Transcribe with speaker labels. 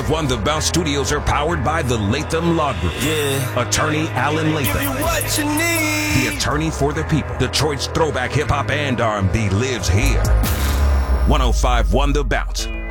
Speaker 1: 1051 The Bounce Studios are powered by the Latham Law Group.
Speaker 2: Yeah.
Speaker 1: Attorney Alan Latham.
Speaker 2: Give you what you need.
Speaker 1: The attorney for the people. Detroit's throwback hip-hop and R&B lives here. 1051 The Bounce.